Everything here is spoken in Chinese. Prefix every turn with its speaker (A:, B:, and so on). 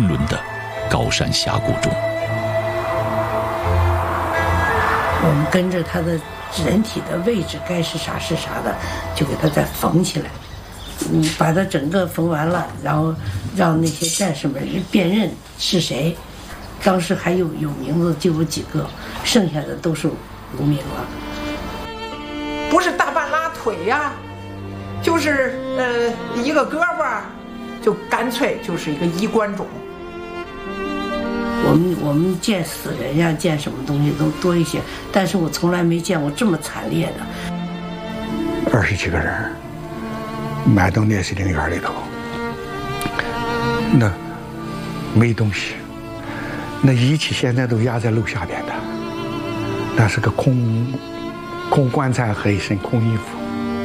A: 昆仑的高山峡谷中。
B: 我们跟着他的人体的位置该是啥是啥的，就给他再缝起来。把它整个缝完了，然后让那些战士们辨认是谁。当时还有名字就有几个，剩下的都是无名了。
C: 不是大半拉腿呀，就是一个胳膊，就干脆就是一个衣冠冢。
B: 我们见死人呀，见什么东西都多一些，但是我从来没见过这么惨烈的。
D: 20几个人埋到烈士陵园里头，那没东西，那仪器现在都压在楼下边的，那是个空棺材和一身空衣服。